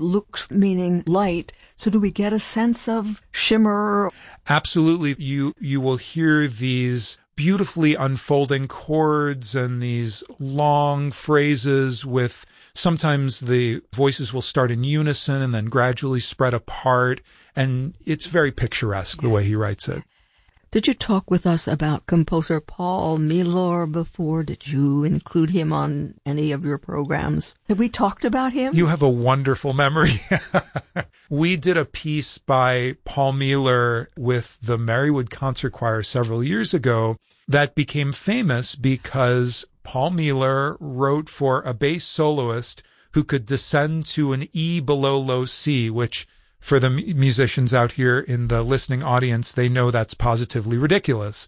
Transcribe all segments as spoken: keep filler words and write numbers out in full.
lux meaning light. So do we get a sense of shimmer? Absolutely. You, you will hear these beautifully unfolding chords and these long phrases with sometimes the voices will start in unison and then gradually spread apart. And it's very picturesque the way he writes it. Did you talk with us about composer Paul Meillor before? Did you include him on any of your programs? Have we talked about him? You have a wonderful memory. We did a piece by Paul Meillor with the Marywood Concert Choir several years ago that became famous because Paul Meillor wrote for a bass soloist who could descend to an E below low C, which for the musicians out here in the listening audience, they know that's positively ridiculous.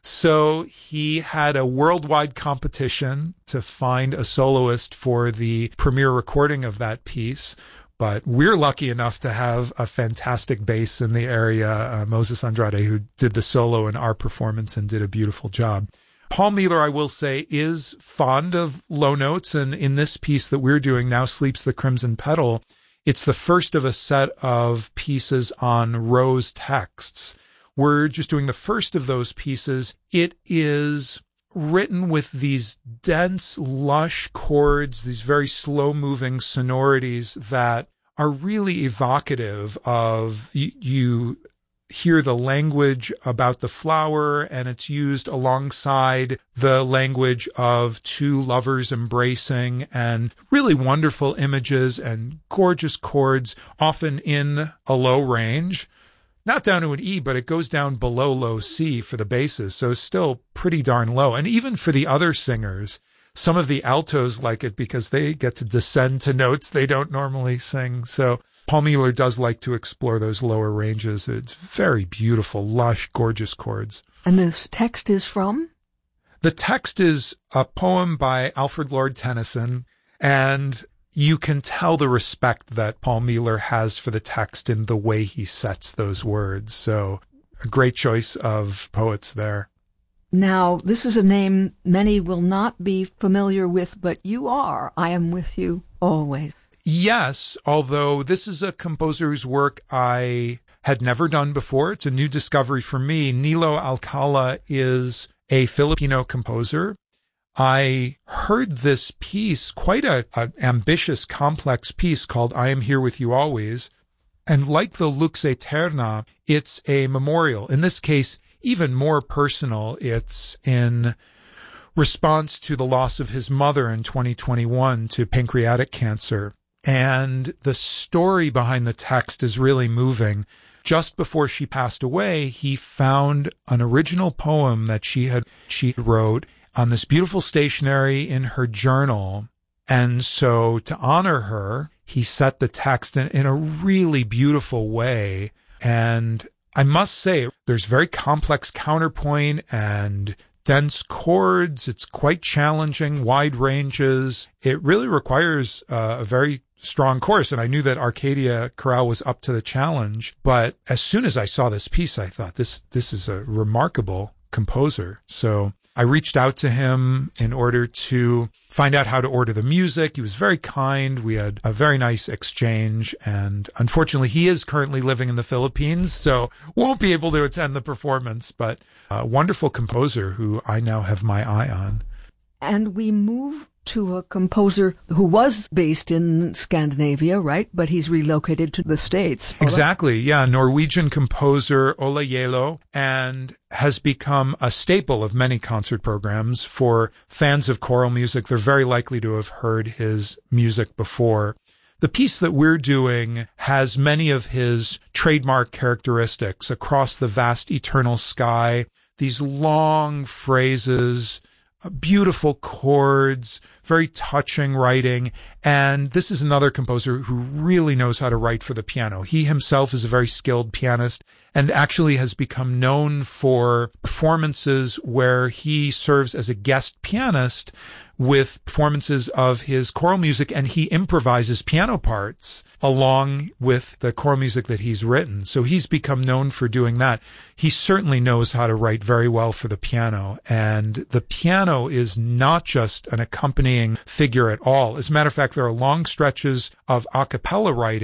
So he had a worldwide competition to find a soloist for the premiere recording of that piece. But we're lucky enough to have a fantastic bass in the area, uh, Moses Andrade, who did the solo in our performance and did a beautiful job. Paul Meillor, I will say, is fond of low notes. And in this piece that we're doing, Now Sleeps the Crimson Petal, it's the first of a set of pieces on Rose texts. We're just doing the first of those pieces. It is written with these dense, lush chords, these very slow-moving sonorities that are really evocative of you, you hear the language about the flower, and it's used alongside the language of two lovers embracing, and really wonderful images and gorgeous chords, often in a low range. Not down to an E, but it goes down below low C for the basses, so it's still pretty darn low. And even for the other singers, some of the altos like it because they get to descend to notes they don't normally sing. So Paul Meillor does like to explore those lower ranges. It's very beautiful, lush, gorgeous chords. And this text is from? The text is a poem by Alfred Lord Tennyson, and you can tell the respect that Paul Meillor has for the text in the way he sets those words. So a great choice of poets there. Now, this is a name many will not be familiar with, but you are. I Am With You Always. Yes, although this is a composer whose work I had never done before. It's a new discovery for me. Nilo Alcala is a Filipino composer. I heard this piece, quite a, a ambitious, complex piece called I Am Here With You Always. And like the Lux Aeterna, it's a memorial. In this case, even more personal. It's in response to the loss of his mother in twenty twenty-one to pancreatic cancer. And the story behind the text is really moving. Just before she passed away, he found an original poem that she had she wrote on this beautiful stationery in her journal. And so to honor her, he set the text in, in a really beautiful way. And I must say, there's very complex counterpoint and dense chords. It's quite challenging, wide ranges. It really requires uh, a very strong chorus. And I knew that Arcadia Chorale was up to the challenge. But as soon as I saw this piece, I thought this, this is a remarkable composer. So I reached out to him in order to find out how to order the music. He was very kind. We had a very nice exchange. And unfortunately, he is currently living in the Philippines, so won't be able to attend the performance. But a wonderful composer who I now have my eye on. And we move to a composer who was based in Scandinavia, right? But he's relocated to the States. Exactly. Yeah. Norwegian composer Ola Gjeilo, and has become a staple of many concert programs. For fans of choral music, they're very likely to have heard his music before. The piece that we're doing has many of his trademark characteristics. Across the vast eternal sky, these long phrases, beautiful chords, very touching writing. And this is another composer who really knows how to write for the piano. He himself is a very skilled pianist and actually has become known for performances where he serves as a guest pianist with performances of his choral music, and he improvises piano parts along with the choral music that he's written. So he's become known for doing that. He certainly knows how to write very well for the piano, and the piano is not just an accompanying figure at all. As a matter of fact, there are long stretches of a cappella writing